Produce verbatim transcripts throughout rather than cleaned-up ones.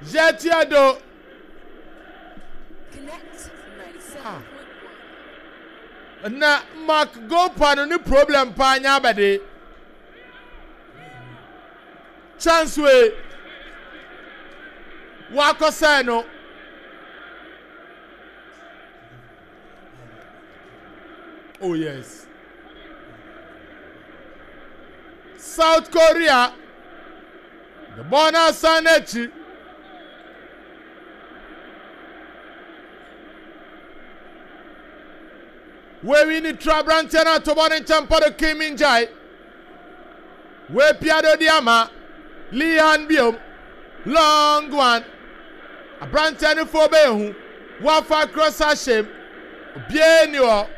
Jetiado. Connect ninety-seven point one. Na Mark Gopan no problem pa nya bade. Chance way. Wako seno. Oh yes. South Korea. The bona sanechi. We we need Trabrantena to one in tempo the Kim In Jai. We Piado Diama. Lian Biom. Long one. A Brantena for Behu. Wafa cross Hashem. Bien you are.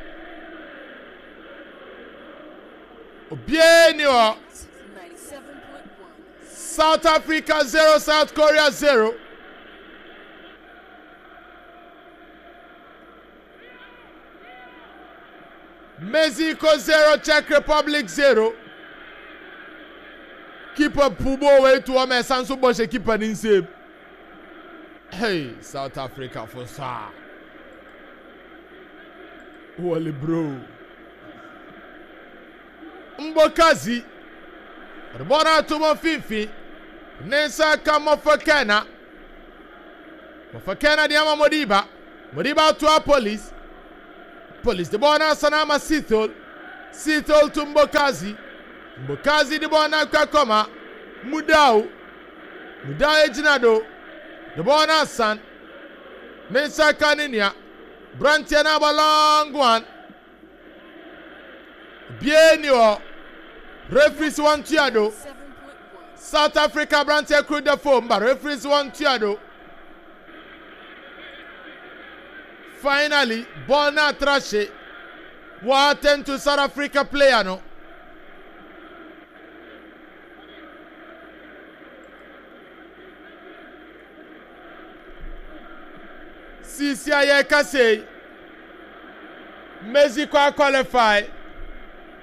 Bien you are. ninety-seven point one. South Africa zero, South Korea zero. Mexico zero, Czech Republic zero. Keeper Pubo way to a mess and so much a keeper in save. Hey, South Africa for sa. Holy bro. Mbokazi. Rebona to Mofifi. Nensa kama Fakena. Fakena diama Modiba. Modiba to a police. Police the bona sanama Sithol. Sithol to Mbokazi. Mbokazi the bona kakoma. Mudau. Mudau ejinado. The bona san. Nensa kaninia. Brantiana long one. Bien you. Referees one tiado. South Africa Brantia crew the phone, but referees one tiado. Finally, Bona Trashe. What attend to South Africa player no. C C I A Kase. Mexico qualify.